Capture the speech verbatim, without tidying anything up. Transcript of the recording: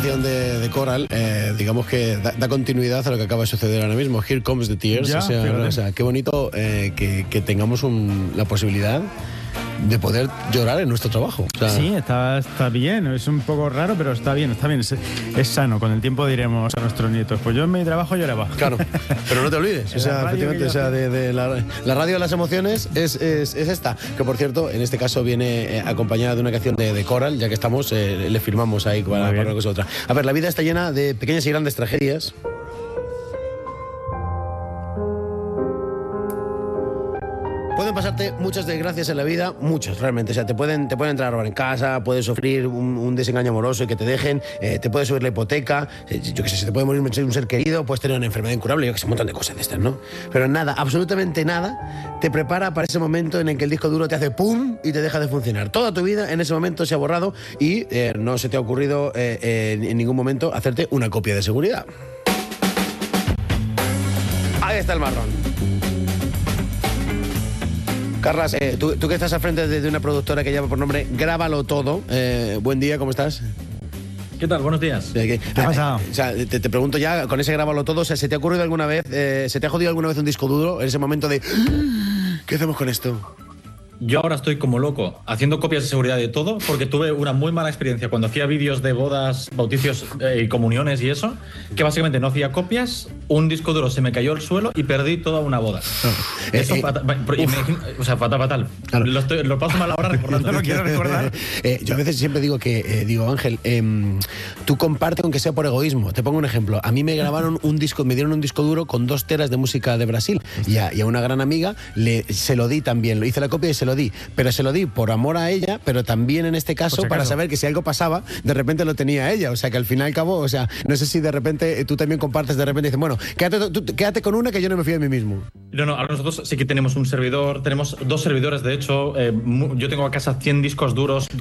canción de, de Coral, eh, digamos que da, da continuidad a lo que acaba de suceder ahora mismo. Here Comes the Tears. Ya, o, sea, o sea, qué bonito eh, que, que tengamos un, la posibilidad de poder llorar en nuestro trabajo. O sea, sí, está, está bien. Es un poco raro, pero está bien, está bien. Es, es sano. Con el tiempo diremos a nuestros nietos, pues yo en mi trabajo lloraba. Claro, pero no te olvides. O sea, efectivamente, o sea, de, de la, la radio de las emociones es, es, es esta. Que, por cierto, en este caso viene eh, acompañada de una canción de, de Coral. Ya que estamos, eh, le firmamos ahí para, para una cosa u otra. A ver, la vida está llena de pequeñas y grandes tragedias. Pueden pasarte muchas desgracias en la vida, muchas realmente. O sea, te pueden, te pueden entrar a robar en casa, puedes sufrir un, un desengaño amoroso y que te dejen, eh, te puede subir la hipoteca, eh, yo qué sé, se te puede morir un ser querido, puedes tener una enfermedad incurable, yo qué sé, un montón de cosas de estas, ¿no? Pero nada, absolutamente nada, te prepara para ese momento en el que el disco duro te hace pum y te deja de funcionar. Toda tu vida en ese momento se ha borrado y eh, no se te ha ocurrido eh, eh, en ningún momento hacerte una copia de seguridad. Ahí está el marrón. Carlas, eh, tú, tú que estás al frente de, de una productora que lleva por nombre Grábalo Todo. Eh, buen día, ¿cómo estás? ¿Qué tal? Buenos días. ¿Qué ha pasado? O sea, te, te pregunto ya, con ese Grábalo Todo, o sea, ¿se te ha ocurrido alguna vez, eh, se te ha jodido alguna vez un disco duro en ese momento de ¿qué hacemos con esto? Yo ahora estoy como loco haciendo copias de seguridad de todo porque tuve una muy mala experiencia cuando hacía vídeos de bodas, bauticios eh, y comuniones y eso, que básicamente no hacía copias, un disco duro se me cayó al suelo y perdí toda una boda. No. Eso, eh, eh, fatal, o sea, fatal, fatal. Claro. Lo, estoy, lo paso mal ahora recordando. No lo quiero recordar. eh, yo a veces siempre digo que, eh, digo, Ángel, eh, tú comparte aunque sea por egoísmo. Te pongo un ejemplo. A mí me grabaron un disco, me dieron un disco duro con dos teras de música de Brasil y a, y a una gran amiga le, se lo di también. Lo hice la copia y se lo di, pero se lo di por amor a ella, pero también en este caso para saber que si algo pasaba, de repente lo tenía ella, o sea que al final y al cabo, o sea, no sé si de repente tú también compartes, de repente dices, bueno, quédate, tú, quédate con una que yo no me fío de mí mismo. No, no, ahora nosotros sí que tenemos un servidor, tenemos dos servidores, de hecho, eh, yo tengo a casa cien discos duros